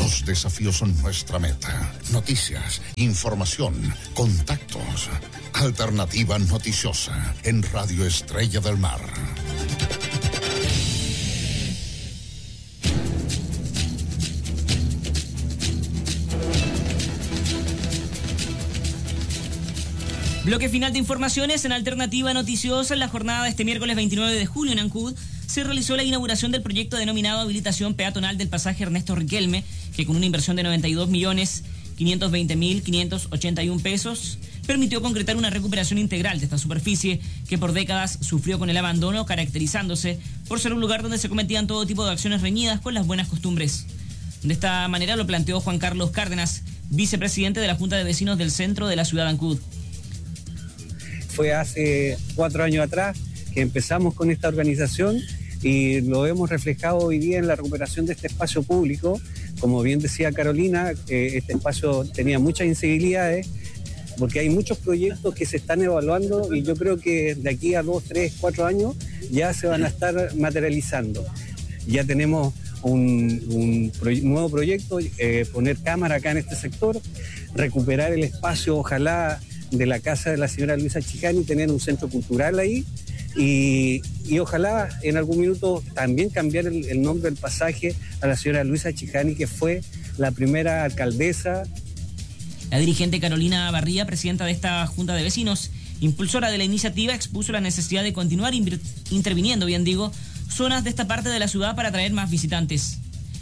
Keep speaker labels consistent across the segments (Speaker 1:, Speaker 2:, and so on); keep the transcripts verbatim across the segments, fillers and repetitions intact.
Speaker 1: Los desafíos son nuestra meta. Noticias, información, contactos. Alternativa noticiosa en Radio Estrella del Mar.
Speaker 2: Bloque final de informaciones en Alternativa Noticiosa. En la jornada de este miércoles veintinueve de julio en Ancud se realizó la inauguración del proyecto denominado Habilitación Peatonal del Pasaje Ernesto Riquelme, que con una inversión de noventa y dos millones quinientos veinte mil quinientos ochenta y uno pesos permitió concretar una recuperación integral de esta superficie que por décadas sufrió con el abandono, caracterizándose por ser un lugar donde se cometían todo tipo de acciones reñidas con las buenas costumbres. De esta manera lo planteó Juan Carlos Cárdenas, vicepresidente de la Junta de Vecinos del centro de la ciudad de Ancud.
Speaker 3: Fue hace cuatro años atrás que empezamos con esta organización y lo hemos reflejado hoy día en la recuperación de este espacio público. Como bien decía Carolina, eh, este espacio tenía muchas incivilidades porque hay muchos proyectos que se están evaluando y yo creo que de aquí a dos, tres, cuatro años ya se van a estar materializando. Ya tenemos un, un proye- nuevo proyecto, eh, poner cámara acá en este sector, recuperar el espacio, ojalá, de la casa de la señora Luisa Chicani, tener un centro cultural ahí y, y ojalá en algún minuto también cambiar el, el nombre del pasaje a la señora Luisa Chicani, que fue la primera alcaldesa.
Speaker 2: La dirigente Carolina Barría, presidenta de esta Junta de Vecinos, impulsora de la iniciativa, expuso la necesidad de continuar inv- interviniendo, bien digo, zonas de esta parte de la ciudad para atraer más visitantes.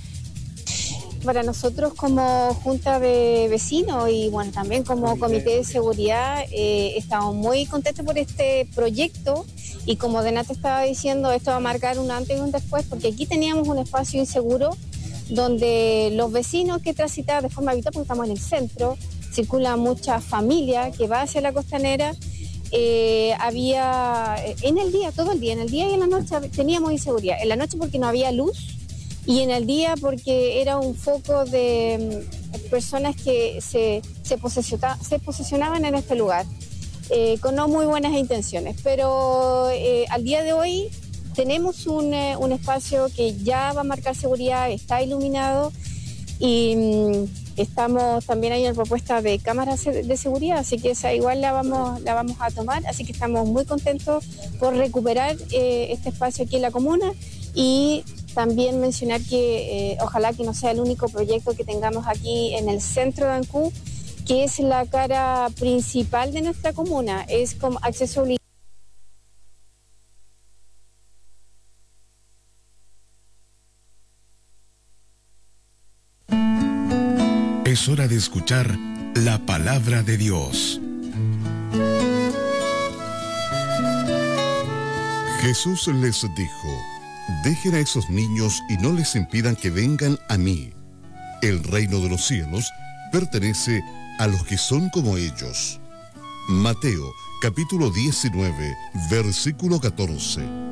Speaker 4: Para nosotros como Junta de Vecinos y bueno, también como Comité de Seguridad, eh, estamos muy contentos por este proyecto y como Denata estaba diciendo, esto va a marcar un antes y un después, porque aquí teníamos un espacio inseguro donde los vecinos que transitan de forma habitual, porque estamos en el centro, circula mucha familia que va hacia la costanera, eh, había en el día, todo el día, en el día y en la noche teníamos inseguridad, en la noche porque no había luz, y en el día porque era un foco de mm, personas que se, se, posesiona, se posesionaban en este lugar, eh, con no muy buenas intenciones. Pero eh, al día de hoy tenemos un, eh, un espacio que ya va a marcar seguridad, está iluminado y mm, estamos también ahí en propuesta de cámaras de seguridad, así que esa igual la vamos, la vamos a tomar, así que estamos muy contentos por recuperar eh, este espacio aquí en la comuna y también mencionar que eh, ojalá que no sea el único proyecto que tengamos aquí en el centro de Ancud, que es la cara principal de nuestra comuna, es como acceso obligatorio.
Speaker 5: Es hora de escuchar la palabra de Dios.
Speaker 1: Jesús les dijo: dejen a esos niños y no les impidan que vengan a mí. El reino de los cielos pertenece a los que son como ellos. Mateo, capítulo diecinueve, versículo catorce.